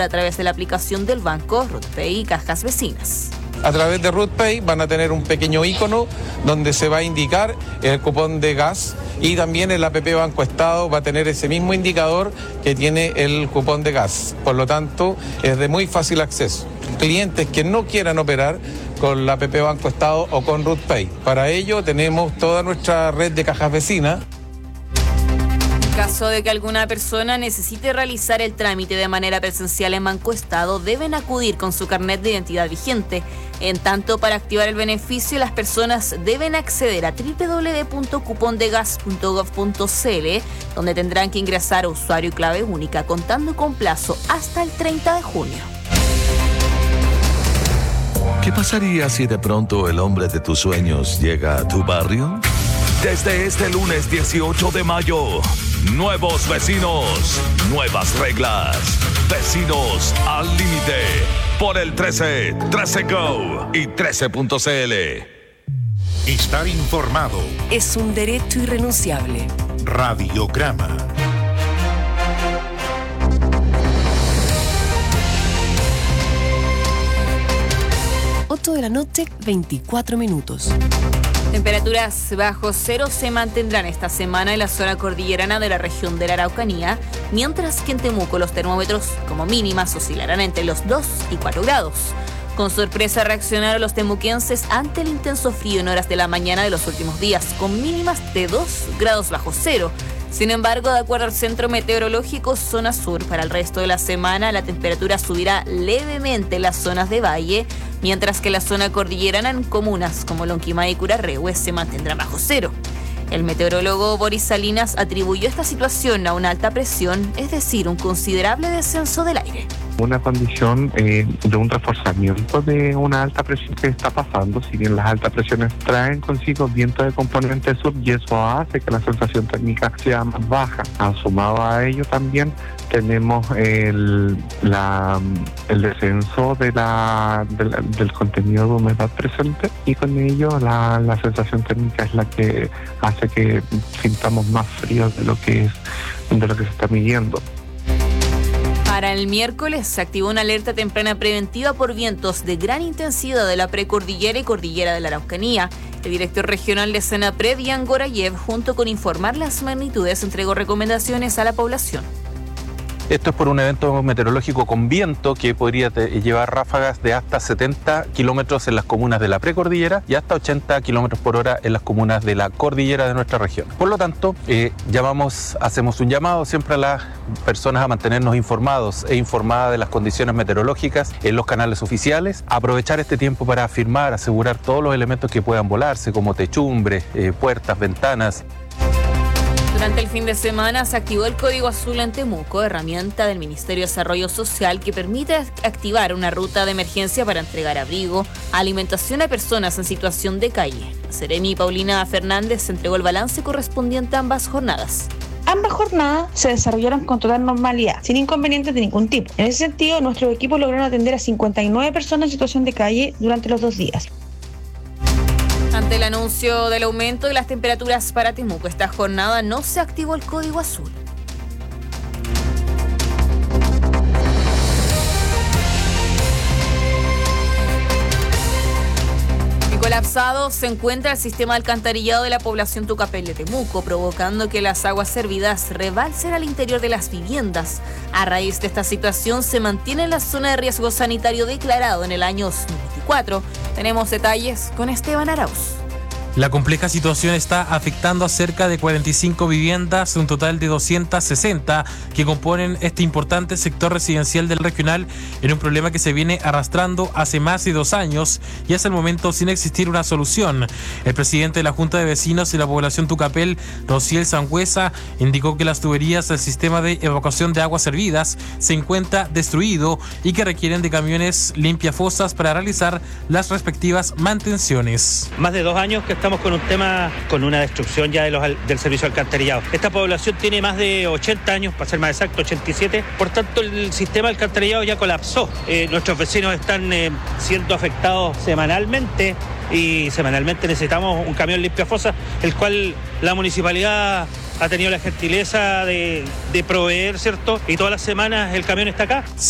a través de la aplicación del banco, RUTPay y Cajas Vecinas. A través de RUTPay van a tener un pequeño icono donde se va a indicar el cupón de gas, y también el APP Banco Estado va a tener ese mismo indicador que tiene el cupón de gas. Por lo tanto, es de muy fácil acceso. Clientes que no quieran operar con la APP Banco Estado o con RUTPay, para ello tenemos toda nuestra red de cajas vecinas. En caso de que alguna persona necesite realizar el trámite de manera presencial en Banco Estado, deben acudir con su carnet de identidad vigente. En tanto, para activar el beneficio, las personas deben acceder a www.cupondegas.gov.cl, donde tendrán que ingresar usuario y clave única, contando con plazo hasta el 30 de junio. ¿Qué pasaría si de pronto el hombre de tus sueños llega a tu barrio? Desde este lunes 18 de mayo, nuevos vecinos, nuevas reglas. Vecinos al límite por el 13, 13 Go y 13.cl. Estar informado es un derecho irrenunciable. Radiograma. De la noche, 24 minutos. Temperaturas bajo cero se mantendrán esta semana en la zona cordillerana de la región de la Araucanía, mientras que en Temuco los termómetros como mínimas oscilarán entre los 2 y 4 grados. Con sorpresa reaccionaron los temuquenses ante el intenso frío en horas de la mañana de los últimos días, con mínimas de 2 grados bajo cero. Sin embargo, de acuerdo al Centro Meteorológico Zona Sur, para el resto de la semana la temperatura subirá levemente en las zonas de valle, mientras que la zona cordillerana en comunas como Lonquimay y Curarrehue se mantendrá bajo cero. El meteorólogo Boris Salinas atribuyó esta situación a una alta presión, es decir, un considerable descenso del aire. Una condición de un reforzamiento de una alta presión que está pasando. Si bien las altas presiones traen consigo viento de componente sur, y eso hace que la sensación térmica sea más baja. Sumado a ello también tenemos el descenso del contenido de humedad presente, y con ello la sensación térmica es la que hace que sintamos más frío de lo que se está midiendo. Para el miércoles se activó una alerta temprana preventiva por vientos de gran intensidad de la precordillera y cordillera de la Araucanía. El director regional de Senapred, Ian Gorayev, junto con informar las magnitudes, entregó recomendaciones a la población. Esto es por un evento meteorológico con viento que podría llevar ráfagas de hasta 70 kilómetros en las comunas de la precordillera y hasta 80 kilómetros por hora en las comunas de la cordillera de nuestra región. Por lo tanto, hacemos un llamado siempre a las personas a mantenernos informados e informadas de las condiciones meteorológicas en los canales oficiales, aprovechar este tiempo para afirmar, asegurar todos los elementos que puedan volarse, como techumbre, puertas, ventanas. Durante el fin de semana se activó el Código Azul en Temuco, herramienta del Ministerio de Desarrollo Social que permite activar una ruta de emergencia para entregar abrigo, alimentación a personas en situación de calle. La Seremi Paulina Fernández entregó el balance correspondiente a ambas jornadas. Ambas jornadas se desarrollaron con total normalidad, sin inconvenientes de ningún tipo. En ese sentido, nuestros equipos lograron atender a 59 personas en situación de calle durante los 2 días. Ante el anuncio del aumento de las temperaturas para Temuco, esta jornada no se activó el Código Azul. Colapsado se encuentra el sistema de alcantarillado de la población Tucapel de Temuco, provocando que las aguas servidas rebalsen al interior de las viviendas. A raíz de esta situación se mantiene la zona de riesgo sanitario declarado en el año 2024. Tenemos detalles con Esteban Arauz. La compleja situación está afectando a cerca de 45 viviendas, un total de 260 que componen este importante sector residencial del regional, en un problema que se viene arrastrando hace más de 2 años y hasta el momento sin existir una solución. El presidente de la Junta de Vecinos de la población Tucapel, Rociel Sangüesa, indicó que las tuberías del sistema de evacuación de aguas servidas se encuentra destruido y que requieren de camiones limpiafosas para realizar las respectivas mantenciones. Más de 2 años que estamos con un tema, con una destrucción ya del servicio de alcantarillado. Esta población tiene más de 80 años, para ser más exacto, 87. Por tanto, el sistema de alcantarillado ya colapsó. Nuestros vecinos están siendo afectados semanalmente y semanalmente necesitamos un camión limpiafosa, el cual la municipalidad ha tenido la gentileza de proveer, ¿cierto? Y todas las semanas el camión está acá.